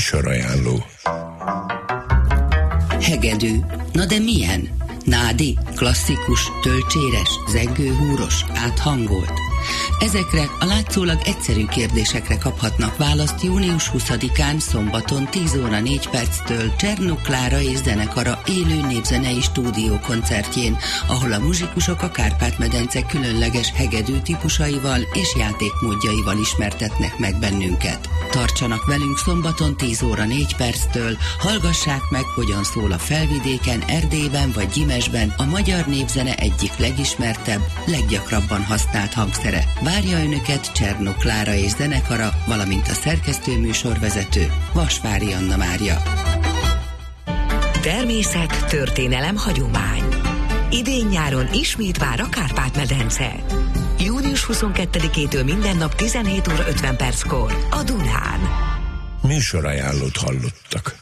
Műsorajánló. Hegedű. Na de milyen? Nádi, klasszikus, tölcséres, zengőhúros, áthangolt? Ezekre a látszólag egyszerű kérdésekre kaphatnak választ június 20-án szombaton 10 óra 4 perctől Csernuk Klára és zenekara élő népzenei stúdiókoncertjén, ahol a muzsikusok a Kárpát-medence különleges hegedű típusaival és játékmódjaival ismertetnek meg bennünket. Tartsanak velünk szombaton 10 óra 4 perctől, hallgassák meg, hogyan szól a Felvidéken, Erdélyben vagy Gyimesben a magyar népzene egyik legismertebb, leggyakrabban használt hangszere. Várja Önöket Csernuk Klára és zenekara, valamint a szerkesztő-műsorvezető Vasvári Anna Mária. Természet, történelem, hagyomány. Idén-nyáron ismét vár a Kárpát-medence. Június 22-től minden nap 17 óra 50 perckor a Dunán. Műsorajánlót hallottak.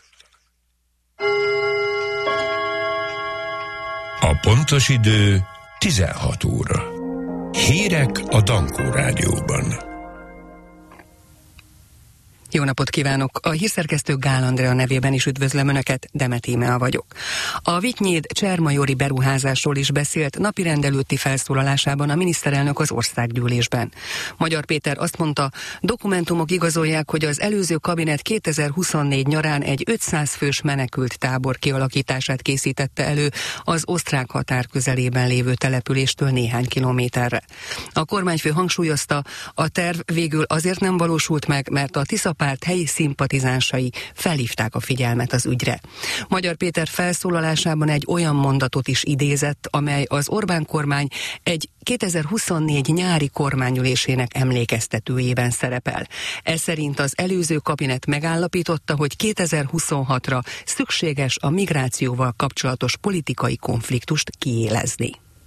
A pontos idő 16 óra. Hírek a Dankó Rádióban. Jó napot kívánok! A hírszerkesztő Gál Andrea nevében is üdvözlöm Önöket, Demet Íme vagyok. A Vitynéd csermajori beruházásról is beszélt napirend előtti felszólalásában a miniszterelnök az országgyűlésben. Magyar Péter azt mondta, dokumentumok igazolják, hogy az előző kabinet 2024 nyarán egy 500 fős menekült tábor kialakítását készítette elő az osztrák határ közelében lévő településtől néhány kilométerre. A kormányfő hangsúlyozta, a terv végül azért nem valósult meg, mert a Tisza párt helyi szimpatizánsai felhívták a figyelmet az ügyre. Magyar Péter felszólalásában egy olyan mondatot is idézett, amely az Orbán kormány egy 2024 nyári kormányülésének emlékeztetőjében szerepel. Ez szerint az előző kabinet megállapította, hogy 2026-ra szükséges a migrációval kapcsolatos politikai konfliktust kiélezni.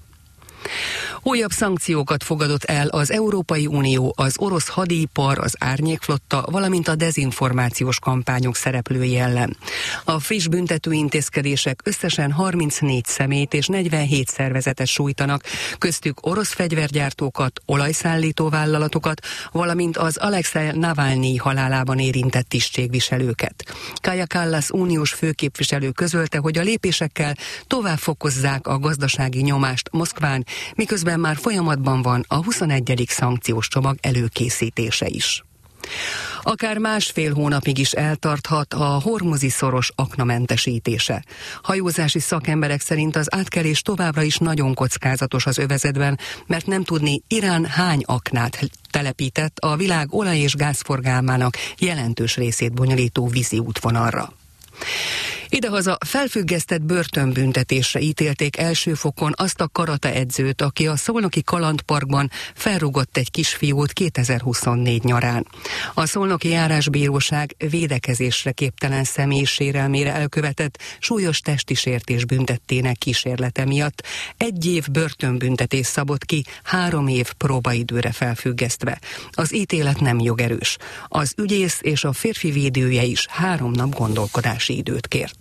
Újabb szankciókat fogadott el az Európai Unió az orosz hadipar, az árnyékflotta, valamint a dezinformációs kampányok szereplői ellen. A friss büntetőintézkedések összesen 34 személyt és 47 szervezetet sújtanak, köztük orosz fegyvergyártókat, olajszállító vállalatokat, valamint az Alexej Navalnyi halálában érintett tisztségviselőket. Kaja Kallas uniós főképviselő közölte, hogy a lépésekkel tovább fokozzák a gazdasági nyomást Moszkván, miközben már folyamatban van a 21. szankciós csomag előkészítése is. Akár másfél hónapig is eltarthat a hormuzi szoros aknamentesítése. Hajózási szakemberek szerint az átkelés továbbra is nagyon kockázatos az övezetben, mert nem tudni, Irán hány aknát telepített a világ olaj- és gázforgalmának jelentős részét bonyolító vízi útvonalra. Idehaza felfüggesztett börtönbüntetésre ítélték első fokon azt a karateedzőt, aki a szolnoki kalandparkban felrúgott egy kisfiút 2024 nyarán. A szolnoki járásbíróság védekezésre képtelen személy sérelmére elkövetett súlyos testi sértés büntettének kísérlete miatt 1 év börtönbüntetés szabott ki, 3 év próbaidőre felfüggesztve. Az ítélet nem jogerős. Az ügyész és a férfi védője is 3 nap gondolkodási időt kért.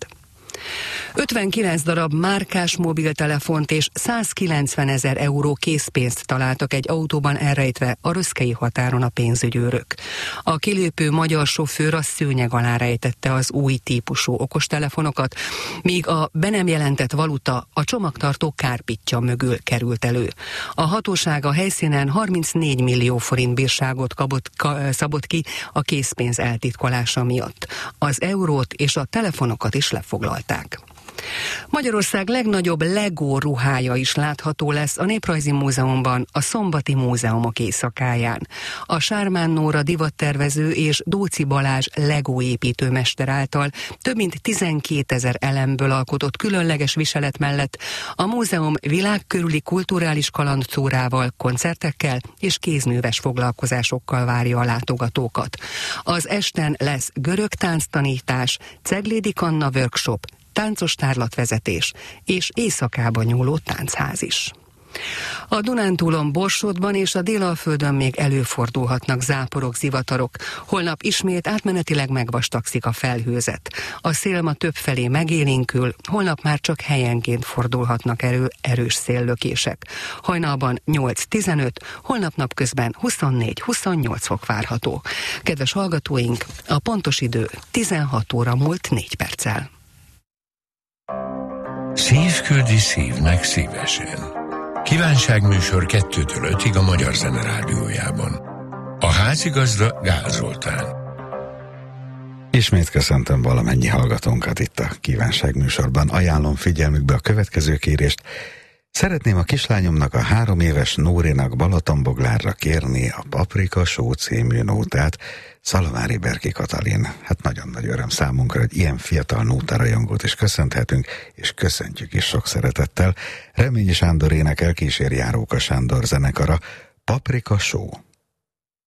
59 darab márkás mobiltelefont és 190 000 euró készpénzt találtak egy autóban elrejtve a röszkei határon a pénzügyőrök. A kilépő magyar sofőr a szőnyeg alá rejtette az új típusú okostelefonokat, míg a be nem jelentett valuta a csomagtartó kárpitja mögül került elő. A hatóság a helyszínen 34 millió forint bírságot szabott ki a készpénz eltitkolása miatt. Az eurót és a telefonokat is lefoglalták. Magyarország legnagyobb Lego ruhája is látható lesz a Néprajzi Múzeumban a Szombati Múzeumok éjszakáján. A Sármán Nóra divattervező és Dóczy Balázs Lego építőmester által több mint 12 000 elemből alkotott különleges viselet mellett a múzeum világkörüli kulturális kalandtúrával, koncertekkel és kézműves foglalkozásokkal várja a látogatókat. Az esten lesz görög tánctanítás, Ceglédi Kanna workshop, táncos tárlatvezetés és éjszakába nyúló táncház is. A Dunántúlon, Borsodban és a Délalföldön még előfordulhatnak záporok, zivatarok. Holnap ismét átmenetileg megvastagszik a felhőzet. A szél ma többfelé megélénkül, holnap már csak helyenként fordulhatnak erős széllökések. Hajnalban 8-15, holnap napközben 24-28 fok várható. Kedves hallgatóink, a pontos idő 16 óra múlt 4 perccel. Szív küldi szívnek szívesen. Kívánságműsor 2-től 5-ig a Magyar Zene Rádiójában. A házigazda Gál Zoltán. Ismét köszöntöm valamennyi hallgatónkat itt a kívánságműsorban. Ajánlom figyelmükbe a következő kérést. Szeretném a kislányomnak, a 3 éves Nórinak Balatonboglárra kérni a Paprika Show című nótát. Szalamári Berki Katalin. Hát nagyon nagy öröm számunkra, hogy ilyen fiatal nótarajongót is köszönhetünk, és köszöntjük is sok szeretettel. Reményi Sándor énekel, kíséri Járóka Sándor zenekara. Paprika Show.